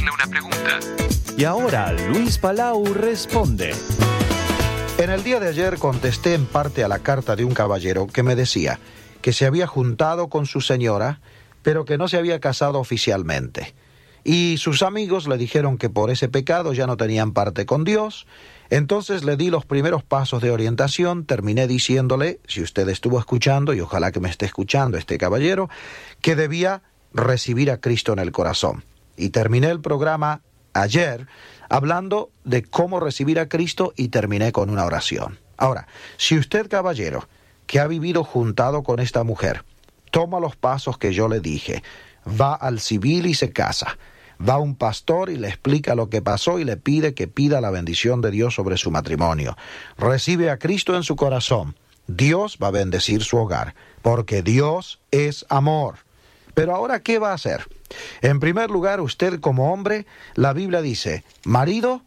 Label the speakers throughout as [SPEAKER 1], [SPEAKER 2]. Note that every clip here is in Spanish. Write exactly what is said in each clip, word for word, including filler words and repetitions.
[SPEAKER 1] hacerle una pregunta.
[SPEAKER 2] Y ahora Luis Palau responde.
[SPEAKER 3] En el día de ayer contesté en parte a la carta de un caballero que me decía que se había juntado con su señora, pero que no se había casado oficialmente. Y sus amigos le dijeron que por ese pecado ya no tenían parte con Dios. Entonces le di los primeros pasos de orientación, terminé diciéndole, si usted estuvo escuchando, y ojalá que me esté escuchando este caballero, que debía recibir a Cristo en el corazón. Y terminé el programa ayer hablando de cómo recibir a Cristo y terminé con una oración. Ahora, si usted, caballero, que ha vivido juntado con esta mujer, toma los pasos que yo le dije, va al civil y se casa, va a un pastor y le explica lo que pasó y le pide que pida la bendición de Dios sobre su matrimonio, recibe a Cristo en su corazón, Dios va a bendecir su hogar, porque Dios es amor. Pero ahora, ¿qué va a hacer? En primer lugar, usted como hombre, la Biblia dice, marido,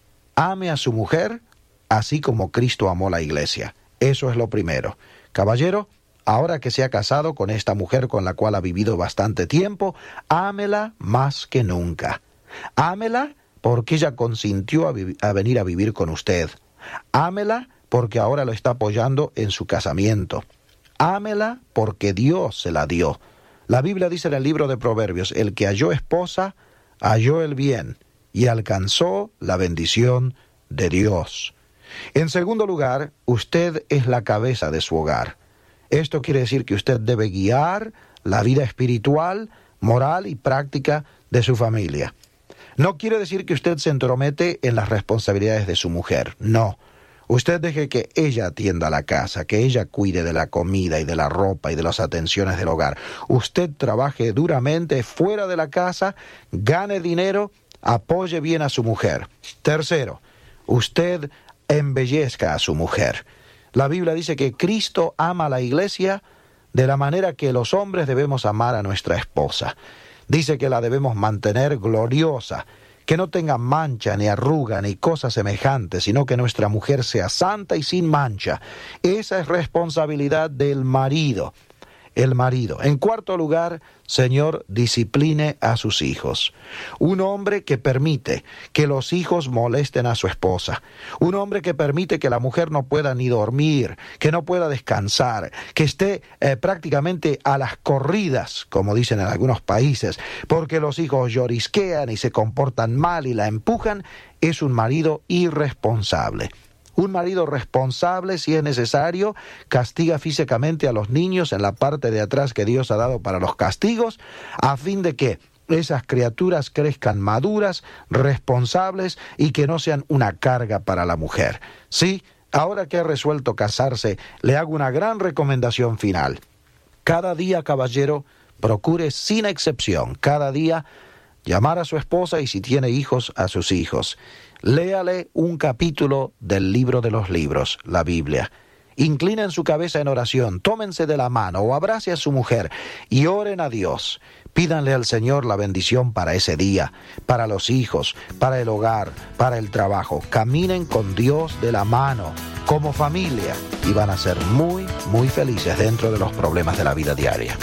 [SPEAKER 3] ame a su mujer, así como Cristo amó la iglesia. Eso es lo primero. Caballero, ahora que se ha casado con esta mujer con la cual ha vivido bastante tiempo, ámela más que nunca. Ámela porque ella consintió a, vi- a venir a vivir con usted. Ámela porque ahora lo está apoyando en su casamiento. Ámela porque Dios se la dio. La Biblia dice en el libro de Proverbios, el que halló esposa, halló el bien y alcanzó la bendición de Dios. En segundo lugar, usted es la cabeza de su hogar. Esto quiere decir que usted debe guiar la vida espiritual, moral y práctica de su familia. No quiere decir que usted se entromete en las responsabilidades de su mujer, no. Usted deje que ella atienda la casa, que ella cuide de la comida y de la ropa y de las atenciones del hogar. Usted trabaje duramente fuera de la casa, gane dinero, apoye bien a su mujer. Tercero, usted embellezca a su mujer. La Biblia dice que Cristo ama a la iglesia de la manera que los hombres debemos amar a nuestra esposa. Dice que la debemos mantener gloriosa, que no tenga mancha, ni arruga, ni cosa semejante, sino que nuestra mujer sea santa y sin mancha. Esa es responsabilidad del marido. El marido. En cuarto lugar, Señor, discipline a sus hijos. Un hombre que permite que los hijos molesten a su esposa. Un hombre que permite que la mujer no pueda ni dormir, que no pueda descansar, que esté eh, prácticamente a las corridas, como dicen en algunos países, porque los hijos llorisquean y se comportan mal y la empujan, es un marido irresponsable. Un marido responsable, si es necesario, castiga físicamente a los niños en la parte de atrás que Dios ha dado para los castigos, a fin de que esas criaturas crezcan maduras, responsables y que no sean una carga para la mujer. Sí, ahora que ha resuelto casarse, le hago una gran recomendación final. Cada día, caballero, procure sin excepción, cada día, llamar a su esposa y si tiene hijos, a sus hijos. Léale un capítulo del libro de los libros, la Biblia. Inclinen su cabeza en oración, tómense de la mano o abrace a su mujer y oren a Dios. Pídanle al Señor la bendición para ese día, para los hijos, para el hogar, para el trabajo. Caminen con Dios de la mano, como familia, y van a ser muy, muy felices dentro de los problemas de la vida diaria.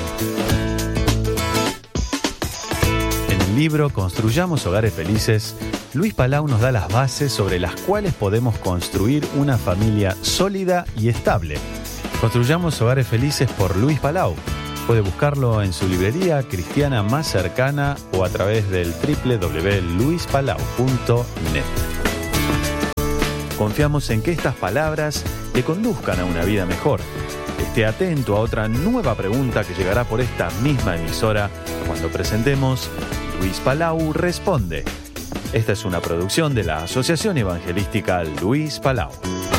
[SPEAKER 2] En el libro Construyamos Hogares Felices, Luis Palau nos da las bases sobre las cuales podemos construir una familia sólida y estable. Construyamos Hogares Felices por Luis Palau. Puede buscarlo en su librería cristiana más cercana o a través del doble u doble u doble u punto luis palau punto net. Confiamos en que estas palabras le conduzcan a una vida mejor. Esté atento a otra nueva pregunta que llegará por esta misma emisora cuando presentemos Luis Palau Responde. Esta es una producción de la Asociación Evangelística Luis Palau.